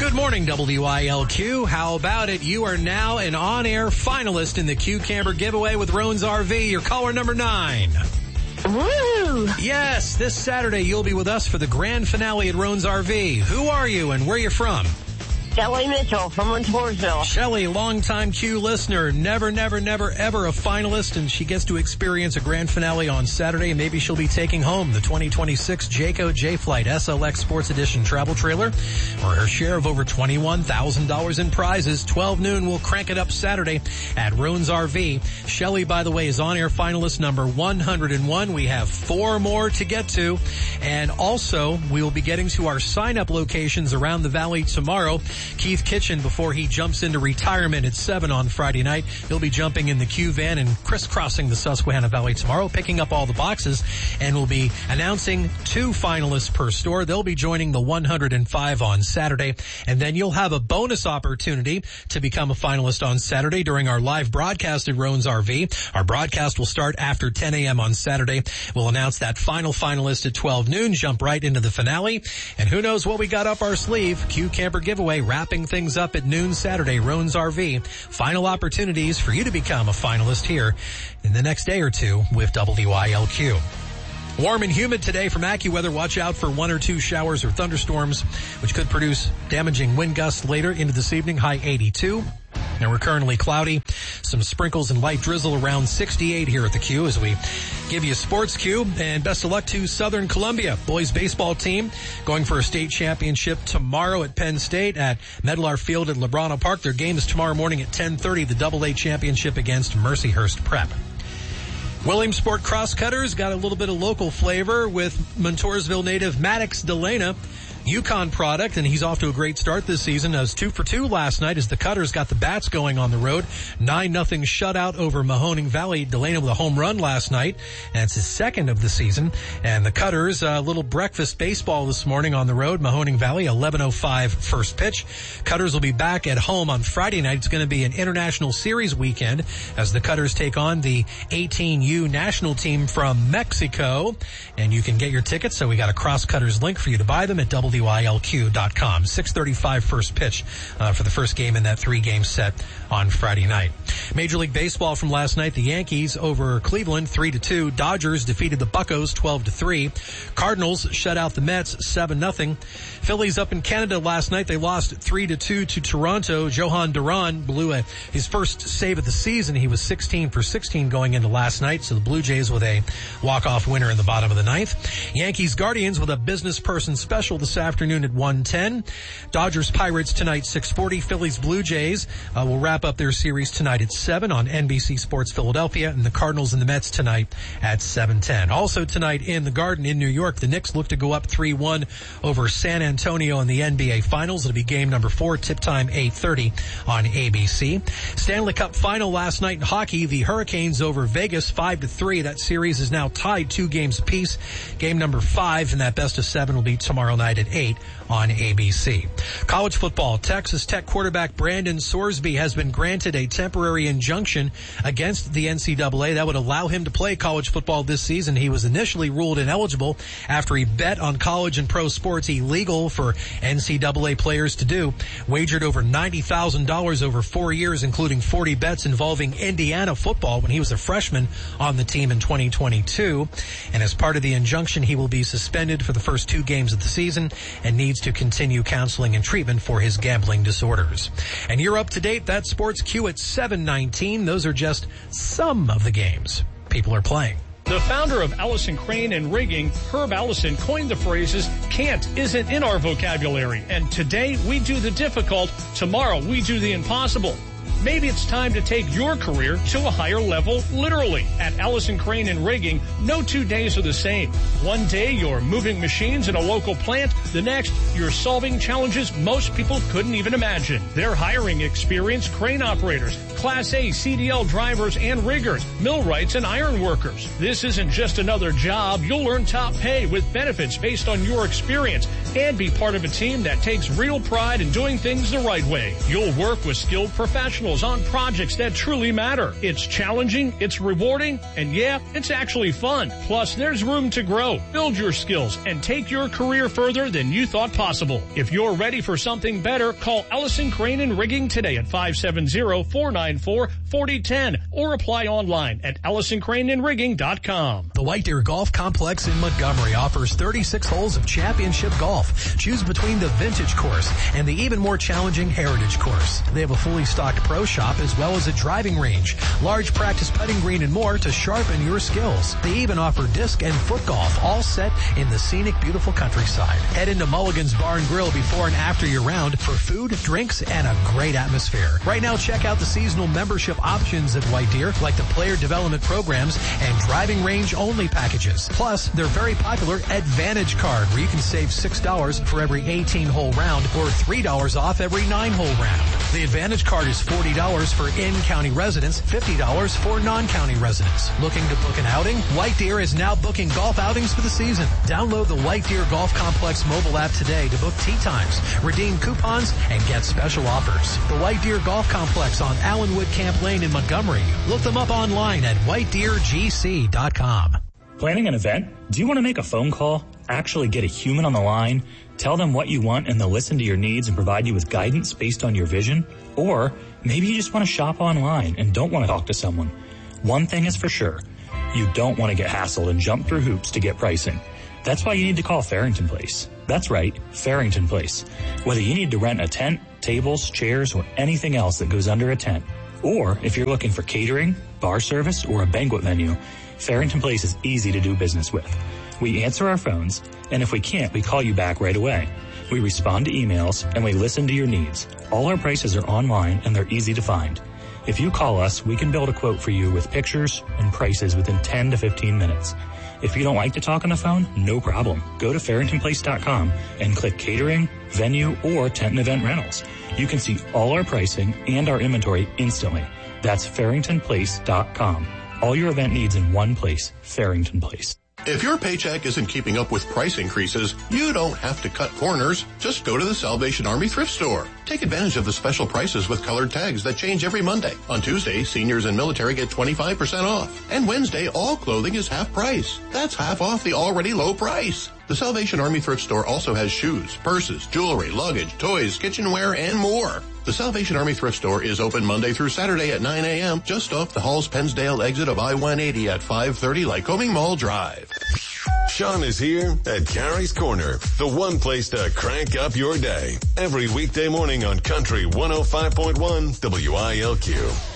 Good morning, WILQ. How about it? You are now an on-air finalist in the Q Camper giveaway with Roan's RV. You're caller number 9. Woo! Yes, this Saturday you'll be with us for the grand finale at Roan's RV. Who are you and where are you from? Shelly Mitchell from Montoursville. Shelly, longtime Q listener, never, ever a finalist, and she gets to experience a grand finale on Saturday. Maybe she'll be taking home the 2026 Jayco J-Flight SLX Sports Edition travel trailer, or her share of over $21,000 in prizes. 12 noon, we'll crank it up Saturday at Roan's RV. Shelly, by the way, is on-air finalist number 101. We have 4 more to get to, and also we will be getting to our sign-up locations around the valley tomorrow. Keith Kitchen, before he jumps into retirement at 7 on Friday night, he'll be jumping in the Q van and crisscrossing the Susquehanna Valley tomorrow, picking up all the boxes, and we'll be announcing 2 finalists per store. They'll be joining the 105 on Saturday, and then you'll have a bonus opportunity to become a finalist on Saturday during our live broadcast at Roan's RV. Our broadcast will start after 10 a.m. on Saturday. We'll announce that final finalist at 12 noon, jump right into the finale, and who knows what we got up our sleeve. Q Camper giveaway wrapping things up at noon Saturday, Roan's RV. Final opportunities for you to become a finalist here in the next day or two with WILQ. Warm and humid today from AccuWeather. Watch out for 1 or 2 showers or thunderstorms, which could produce damaging wind gusts later into this evening, high 82. Now we're currently cloudy, some sprinkles and light drizzle around 68 here at the Q as we give you Sports Q, and best of luck to Southern Columbia boys baseball team going for a state championship tomorrow at Penn State at Medlar Field at Lebrano Park. Their game is tomorrow morning at 10:30, the AA championship against Mercyhurst Prep. Williamsport Crosscutters got a little bit of local flavor with Montoursville native Maddox Delana, Yukon product, and he's off to a great start this season. As 2 for 2 last night as the Cutters got the bats going on the road. 9-0 shutout over Mahoning Valley. Delana with a home run last night, and it's his second of the season. And the Cutters, a little breakfast baseball this morning on the road. Mahoning Valley, 11:05 first pitch. Cutters will be back at home on Friday night. It's going to be an international series weekend as the Cutters take on the 18U national team from Mexico. And you can get your tickets, so we got a Crosscutters link for you to buy them at WILQ.com. 6:35 first pitch for the first game in that 3-game set on Friday night. Major League Baseball from last night, the Yankees over Cleveland 3-2. Dodgers defeated the Buccos 12-3. Cardinals shut out the Mets 7-0. Phillies up in Canada last night, they lost 3-2 to Toronto. Johan Duran blew his first save of the season. He was 16 for 16 going into last night, so the Blue Jays with a walk-off winner in the bottom of the 9th. Yankees Guardians with a business person special this afternoon at 1:10. Dodgers Pirates tonight 6:40. Phillies Blue Jays will wrap up their series tonight at 7 on NBC Sports Philadelphia, and the Cardinals and the Mets tonight at 7:10. Also tonight in the Garden in New York, the Knicks look to go up 3-1 over San Antonio in the NBA Finals. It'll be game number 4, tip time 8:30 on ABC. Stanley Cup Final last night in hockey, the Hurricanes over Vegas 5-3. That series is now tied 2 games apiece. Game number 5 in that best of 7 will be tomorrow night at 8 on ABC. College football, Texas Tech quarterback Brandon Sorsby has been granted a temporary injunction against the NCAA that would allow him to play college football this season. He was initially ruled ineligible after he bet on college and pro sports, illegal for NCAA players to do. Wagered over $90,000 over 4 years, including 40 bets involving Indiana football when he was a freshman on the team in 2022. And as part of the injunction, he will be suspended for the first 2 games of the season and needs to continue counseling and treatment for his gambling disorders. And you're up to date. That's Sports Q at 7:19. Those are just some of the games people are playing. The founder of Allison Crane and Rigging, Herb Allison, coined the phrases, "can't isn't in our vocabulary." And today we do the difficult, tomorrow we do the impossible. Maybe it's time to take your career to a higher level, literally. At Allison Crane and Rigging, no 2 days are the same. One day, you're moving machines in a local plant. The next, you're solving challenges most people couldn't even imagine. They're hiring experienced crane operators, Class A CDL drivers and riggers, millwrights and iron workers. This isn't just another job. You'll earn top pay with benefits based on your experience and be part of a team that takes real pride in doing things the right way. You'll work with skilled professionals vehicles on projects that truly matter. It's challenging, it's rewarding, and yeah, it's actually fun. Plus, there's room to grow, build your skills, and take your career further than you thought possible. If you're ready for something better, call Ellison Crane and Rigging today at 570-494-4010 or apply online at EllisonCraneandRigging.com. The White Deer Golf Complex in Montgomery offers 36 holes of championship golf. Choose between the Vintage course and the even more challenging Heritage course. They have a fully stocked pro shop as well as a driving range, large practice putting green, and more to sharpen your skills. They even offer disc and foot golf, all set in the scenic, beautiful countryside. Head into Mulligan's Bar and Grill before and after your round for food, drinks, and a great atmosphere. Right now, check out the seasonal membership options at White Deer, like the player development programs and driving range only packages. Plus, their very popular Advantage card, where you can save $6 for every 18-hole round or $3 off every 9-hole round. The Advantage card is $40 for in-county residents, $50 for non-county residents. Looking to book an outing? White Deer is now booking golf outings for the season. Download the White Deer Golf Complex mobile app today to book tee times, redeem coupons, and get special offers. The White Deer Golf Complex on Allenwood Camp Lane in Montgomery. Look them up online at whitedeergc.com. Planning an event? Do you want to make a phone call? Actually get a human on the line? Tell them what you want and they'll listen to your needs and provide you with guidance based on your vision? Or maybe you just want to shop online and don't want to talk to someone. One thing is for sure. You don't want to get hassled and jump through hoops to get pricing. That's why you need to call Farrington Place. That's right, Farrington Place. Whether you need to rent a tent, tables, chairs, or anything else that goes under a tent, or if you're looking for catering, bar service, or a banquet venue, Farrington Place is easy to do business with. We answer our phones, and if we can't, we call you back right away. We respond to emails, and we listen to your needs. All our prices are online, and they're easy to find. If you call us, we can build a quote for you with pictures and prices within 10 to 15 minutes. If you don't like to talk on the phone, no problem. Go to FarringtonPlace.com and click catering, venue, or tent and event rentals. You can see all our pricing and our inventory instantly. That's FarringtonPlace.com. All your event needs in one place, Farrington Place. If your paycheck isn't keeping up with price increases, you don't have to cut corners. Just go to the Salvation Army Thrift Store. Take advantage of the special prices with colored tags that change every Monday. On Tuesday, seniors and military get 25% off. And Wednesday, all clothing is half price. That's half off the already low price. The Salvation Army Thrift Store also has shoes, purses, jewelry, luggage, toys, kitchenware, and more. The Salvation Army Thrift Store is open Monday through Saturday at 9 a.m. just off the Halls-Pennsdale exit of I-180 at 530 Lycoming Mall Drive. Sean is here at Carrie's Corner, the one place to crank up your day. Every weekday morning on Country 105.1 WILQ.